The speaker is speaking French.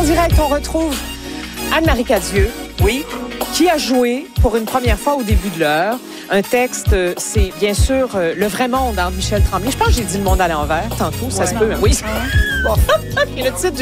En direct, on retrouve Anne-Marie Cadieux. Oui. Qui a joué pour une première fois au début de l'heure. Un texte, c'est bien sûr Le vrai monde, Michel Tremblay. Je pense que j'ai dit Le monde à l'envers tantôt, ça se peut. Oui. Bon. Et le titre